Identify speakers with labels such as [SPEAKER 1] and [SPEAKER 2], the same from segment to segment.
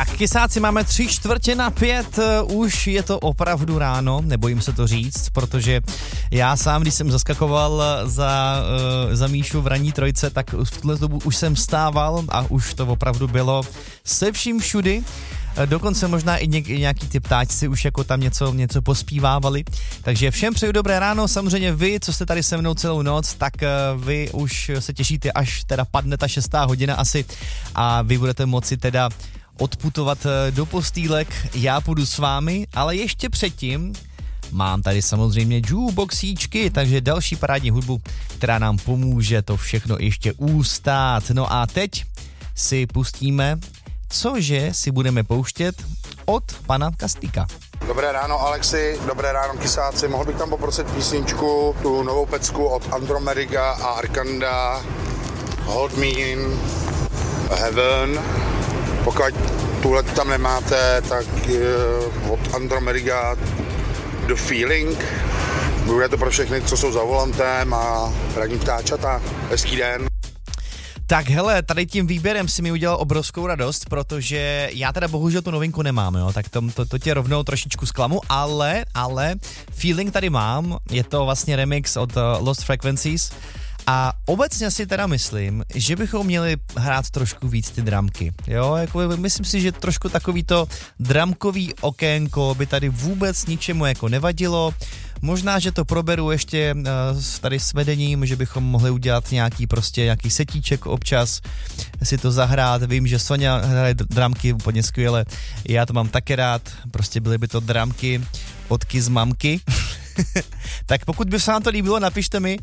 [SPEAKER 1] Tak, kysáci, máme 3:45, už je to opravdu ráno, nebojím se to říct, protože já sám, když jsem zaskakoval za Míšu v ranní trojce, tak v tuhle dobu už jsem vstával a už to opravdu bylo se vším všudy. Dokonce možná i nějaký ty ptáčci už jako tam něco pospívávali. Takže všem přeju dobré ráno, samozřejmě vy, co jste tady se mnou celou noc, tak vy už se těšíte, až teda padne ta 6. hodina asi a vy budete moci teda odputovat do postýlek, já půjdu s vámi, ale ještě předtím mám tady samozřejmě jukeboxíčky, takže další parádní hudbu, která nám pomůže to všechno ještě ustát. No a teď si pustíme, cože si budeme pouštět od pana Kastika.
[SPEAKER 2] Dobré ráno, Alexi, dobré ráno, kysáci. Mohl bych tam poprosit písničku, tu novou pecku od Andromedica a Arkanda, Hold Me In Heaven. Pokud tuhle tam nemáte, tak od Andromedica The Feeling. Bude to pro všechny, co jsou za volantem a radní ptáčata. Hezký den.
[SPEAKER 1] Tak hele, tady tím výběrem si mi udělal obrovskou radost, protože já teda bohužel tu novinku nemám, jo, tak to tě rovnou trošičku zklamu, ale Feeling tady mám, je to vlastně remix od Lost Frequencies a obecně si teda myslím, že bychom měli hrát trošku víc ty dramky, jo, jako myslím si, že trošku takový to dramkový okénko by tady vůbec ničemu jako nevadilo. Možná, že to proberu ještě tady s vedením, že bychom mohli udělat nějaký setíček občas, si to zahrát. Vím, že Sonja hraje dramky úplně skvěle, já to mám také rád, prostě byly by to dramky od Kiss Mamky. Tak pokud by se vám to líbilo, napište mi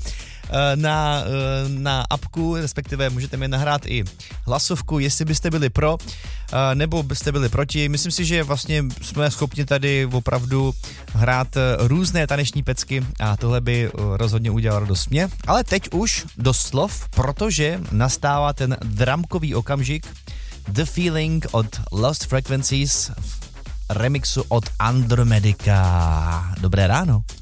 [SPEAKER 1] na apku, respektive můžete mi nahrát i hlasovku, jestli byste byli pro, nebo byste byli proti. Myslím si, že vlastně jsme schopni tady opravdu hrát různé taneční pecky a tohle by rozhodně udělalo radost mě. Ale teď už do slov, protože nastává ten dramkový okamžik The Feeling od Lost Frequencies remixu od Andromedica. Dobré ráno.